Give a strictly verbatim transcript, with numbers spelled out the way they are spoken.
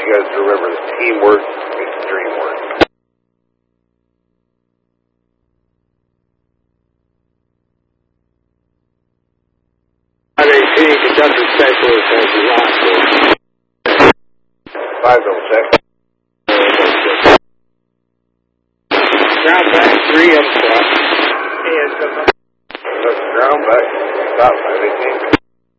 you guys to remember that teamwork makes the dream work. five eighteen, conductor specialist has the lock. Five double check. Ground back, three up spot. That's ground back. Stop, five eighteen.